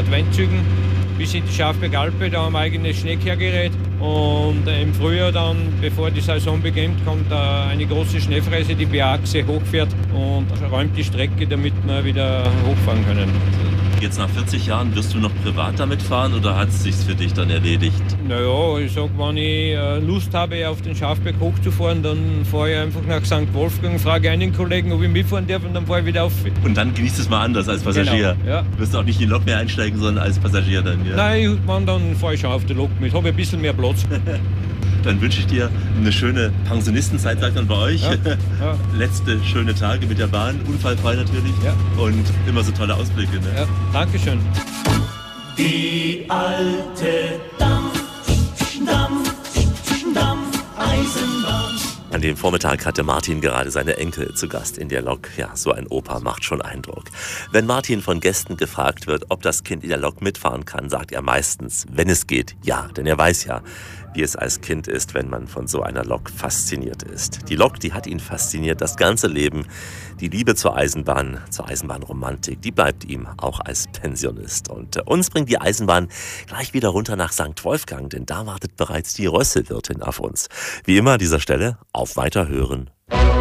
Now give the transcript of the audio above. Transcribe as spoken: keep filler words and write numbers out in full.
Weinzügen bis in die Schafbergalpe. Da haben wir ein eigenes Schneekehrgerät. Und im Frühjahr dann, bevor die Saison beginnt, kommt eine große Schneefräse, die B A-Achse hochfährt und räumt die Strecke, damit wir wieder hochfahren können. Jetzt nach vierzig Jahren, wirst du noch privat damit fahren oder hat es sich für dich dann erledigt? Naja, ich sag, wenn ich Lust habe, auf den Schafberg hochzufahren, dann fahre ich einfach nach Sankt Wolfgang, frage einen Kollegen, ob ich mitfahren darf und dann fahre ich wieder auf. Und dann genießt es mal anders als Passagier? Genau, ja. Du wirst auch nicht in die Lok mehr einsteigen, sondern als Passagier dann? Ja? Nein, wenn, dann fahre ich schon auf der Lok mit, habe ein bisschen mehr Platz. Dann wünsche ich dir eine schöne Pensionistenzeit, sagt man bei euch. Ja, ja. Letzte schöne Tage mit der Bahn, unfallfrei natürlich. Ja. Und immer so tolle Ausblicke. Ne? Ja, Dankeschön. Die alte Dampf, Dampf, Dampf, Eisenbahn. An dem Vormittag hatte Martin gerade seine Enkel zu Gast in der Lok. Ja, so ein Opa macht schon Eindruck. Wenn Martin von Gästen gefragt wird, ob das Kind in der Lok mitfahren kann, sagt er meistens, wenn es geht, ja. Denn er weiß ja, wie es als Kind ist, wenn man von so einer Lok fasziniert ist. Die Lok, die hat ihn fasziniert, das ganze Leben. Die Liebe zur Eisenbahn, zur Eisenbahnromantik, die bleibt ihm auch als Pensionist. Und äh, uns bringt die Eisenbahn gleich wieder runter nach Sankt Wolfgang, denn da wartet bereits die Rösselwirtin auf uns. Wie immer an dieser Stelle, auf Weiterhören.